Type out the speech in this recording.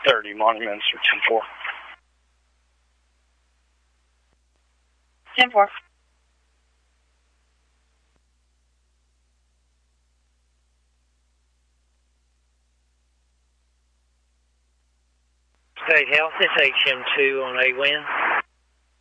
30 monuments or 10-4. 10-4. State Health, it's HM2 on A-Win.